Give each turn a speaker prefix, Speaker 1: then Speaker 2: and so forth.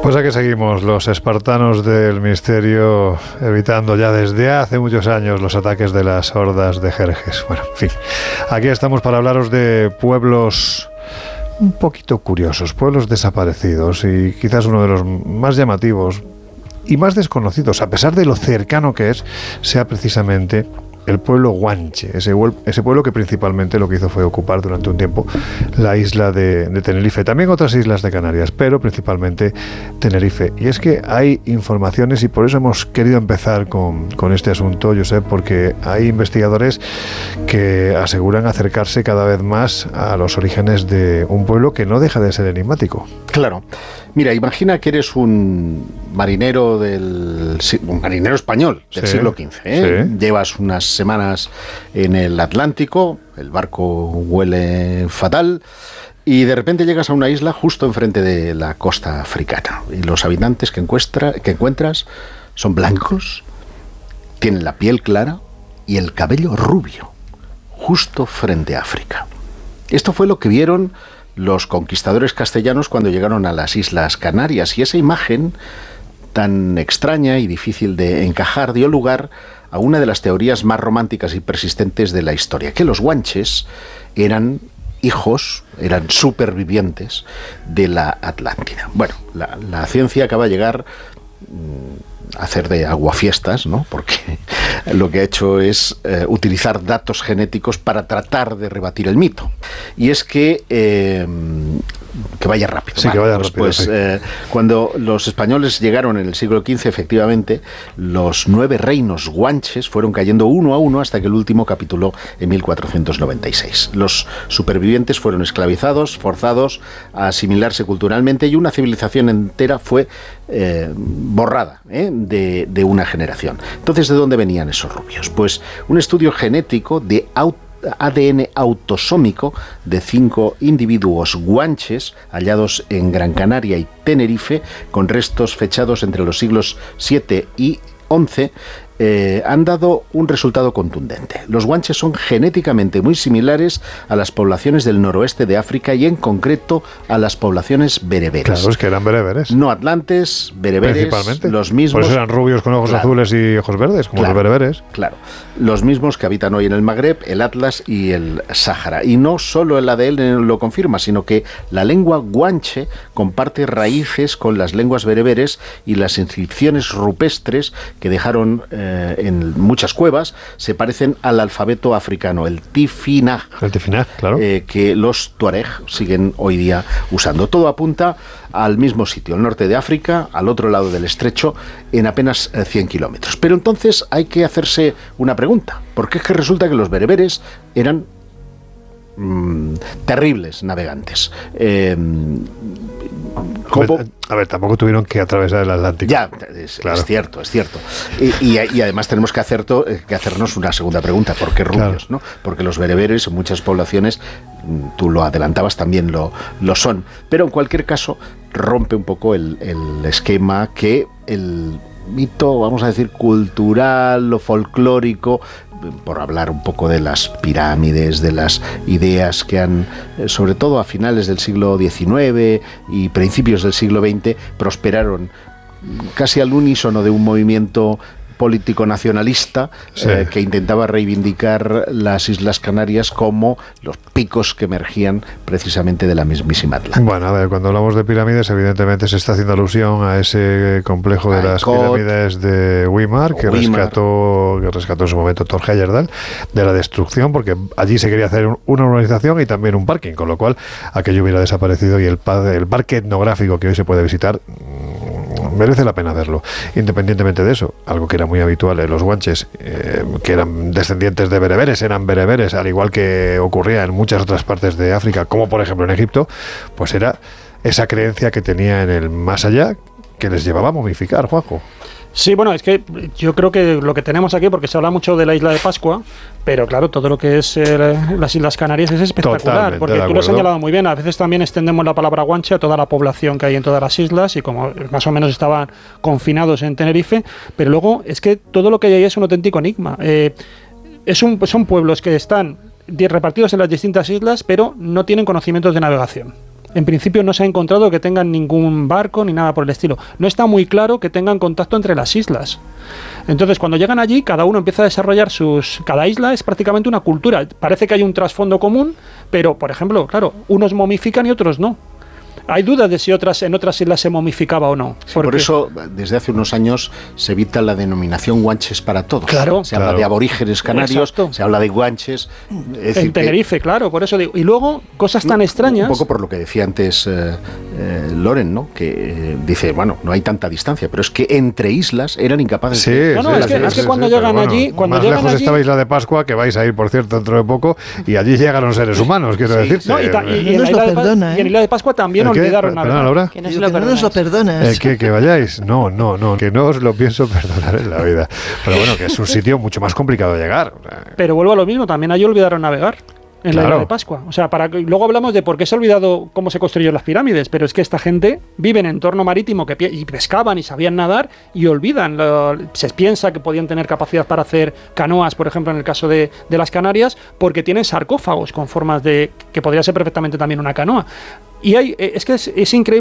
Speaker 1: Pues aquí seguimos, los espartanos del misterio, evitando ya desde hace muchos años los ataques de las hordas de Jerjes. Bueno, en fin, aquí estamos para hablaros de pueblos un poquito curiosos, pueblos desaparecidos, y quizás uno de los más llamativos y más desconocidos, a pesar de lo cercano que es, sea precisamente el pueblo guanche, ese pueblo que principalmente lo que hizo fue ocupar durante un tiempo la isla de Tenerife, también otras islas de Canarias, pero principalmente Tenerife. Y es que hay informaciones, y por eso hemos querido empezar con este asunto, Josep, porque hay investigadores que aseguran acercarse cada vez más a los orígenes de un pueblo que no deja de ser enigmático.
Speaker 2: Claro. Mira, imagina que eres un marinero español del siglo XV, ¿eh? Sí. Llevas unas semanas en el Atlántico, el barco huele fatal, y de repente llegas a una isla justo enfrente de la costa africana. Y los habitantes que encuentras son blancos, tienen la piel clara y el cabello rubio, justo frente a África. Esto fue lo que vieron los conquistadores castellanos cuando llegaron a las Islas Canarias, y esa imagen tan extraña y difícil de encajar dio lugar a una de las teorías más románticas y persistentes de la historia, que los guanches eran supervivientes de la Atlántida. Bueno, la ciencia acaba de llegar a hacer de aguafiestas, ¿no? Porque lo que ha hecho es utilizar datos genéticos para tratar de rebatir el mito. Y es que vaya rápido.
Speaker 1: Sí, que vaya rápido.
Speaker 2: Sí. Cuando los españoles llegaron en el siglo XV, efectivamente, los 9 reinos guanches fueron cayendo uno a uno hasta que el último capituló en 1496. Los supervivientes fueron esclavizados, forzados a asimilarse culturalmente, y una civilización entera fue borrada de una generación. Entonces, ¿de dónde venían esos rubios? Pues un estudio genético de ADN autosómico de 5 individuos guanches hallados en Gran Canaria y Tenerife, con restos fechados entre los siglos 7 y 11, han dado un resultado contundente. Los guanches son genéticamente muy similares a las poblaciones del noroeste de África, y en concreto a las poblaciones bereberes.
Speaker 1: Claro, es que eran bereberes.
Speaker 2: No atlantes, bereberes,
Speaker 1: principalmente.
Speaker 2: Los mismos.
Speaker 1: Por eso eran rubios con ojos azules y ojos verdes, como los bereberes.
Speaker 2: Claro, los mismos que habitan hoy en el Magreb, el Atlas y el Sáhara. Y no solo el ADN lo confirma, sino que la lengua guanche comparte raíces con las lenguas bereberes, y las inscripciones rupestres que dejaron en muchas cuevas se parecen al alfabeto africano, el Tifinagh.
Speaker 1: El Tifinagh, claro.
Speaker 2: Que los tuareg siguen hoy día usando. Todo apunta al mismo sitio, el norte de África, al otro lado del estrecho, en apenas 100 kilómetros. Pero entonces hay que hacerse una pregunta, porque es que resulta que los bereberes eran terribles navegantes.
Speaker 1: A ver, tampoco tuvieron que atravesar el Atlántico.
Speaker 2: Ya, claro. Es cierto. Y además tenemos que hacernos una segunda pregunta. ¿Por qué rubios?
Speaker 1: Claro.
Speaker 2: ¿No? Porque los bereberes en muchas poblaciones, tú lo adelantabas, también lo son. Pero en cualquier caso, rompe un poco el esquema que el mito, vamos a decir, cultural o folclórico, por hablar un poco de las pirámides, de las ideas que han, sobre todo a finales del siglo XIX y principios del siglo XX, prosperaron casi al unísono de un movimiento político nacionalista, sí, que intentaba reivindicar las Islas Canarias como los picos que emergían precisamente de la mismisma Atlántida.
Speaker 1: Bueno, a ver, cuando hablamos de pirámides, evidentemente se está haciendo alusión a ese complejo de las pirámides de Weimar, que rescató en su momento Thor Heyerdahl de la destrucción, porque allí se quería hacer una urbanización y también un parking, con lo cual aquello hubiera desaparecido, y el parque etnográfico que hoy se puede visitar merece la pena verlo. Independientemente de eso, algo que era muy habitual en los guanches, que eran descendientes de bereberes, eran bereberes, al igual que ocurría en muchas otras partes de África, como por ejemplo en Egipto, pues era esa creencia que tenía en el más allá que les llevaba a momificar, Juanjo.
Speaker 3: Sí, bueno, es que yo creo que lo que tenemos aquí, porque se habla mucho de la isla de Pascua, pero claro, todo lo que es las Islas Canarias es espectacular.
Speaker 1: Totalmente,
Speaker 3: porque tú lo has señalado muy bien. A veces también extendemos la palabra guanche a toda la población que hay en todas las islas, y como más o menos estaban confinados en Tenerife, pero luego es que todo lo que hay ahí es un auténtico enigma. Son pueblos que están repartidos en las distintas islas, pero no tienen conocimientos de navegación. En principio no se ha encontrado que tengan ningún barco ni nada por el estilo. No está muy claro que tengan contacto entre las islas. Entonces, cuando llegan allí, cada uno empieza a desarrollar cada isla es prácticamente una cultura. Parece que hay un trasfondo común, pero, por ejemplo, claro, unos momifican y otros no. Hay dudas de si en otras islas se momificaba o no.
Speaker 2: Sí, por eso, desde hace unos años se evita la denominación guanches para todos.
Speaker 3: Claro.
Speaker 2: Se habla de aborígenes canarios,
Speaker 3: exacto,
Speaker 2: se habla de guanches. Es
Speaker 3: en Tenerife, claro, por eso digo. Y luego, cosas tan extrañas.
Speaker 2: Un poco por lo que decía antes Loren, ¿no? Que dice, bueno, no hay tanta distancia, pero es que entre islas eran incapaces
Speaker 1: de...
Speaker 3: No, es que cuando llegan allí...
Speaker 1: Más lejos estaba Isla de Pascua, que vais a ir, por cierto, dentro de poco, y allí llegaron seres humanos, quiero decirte.
Speaker 3: No, y en Isla de Pascua también olvidaron
Speaker 1: navegar. ¿Perdona, Laura?
Speaker 4: Que no nos lo perdonas.
Speaker 1: Que vayáis. No, que no os lo pienso perdonar en la vida. Pero bueno, que es un sitio mucho más complicado de llegar.
Speaker 3: Pero vuelvo a lo mismo, también allí olvidaron navegar. En la isla de Pascua. O sea, luego hablamos de por qué se ha olvidado cómo se construyeron las pirámides, pero es que esta gente vive en entorno marítimo y pescaban y sabían nadar y olvidan. Se piensa que podían tener capacidad para hacer canoas, por ejemplo, en el caso de las Canarias, porque tienen sarcófagos con formas que podría ser perfectamente también una canoa. Y es increíble.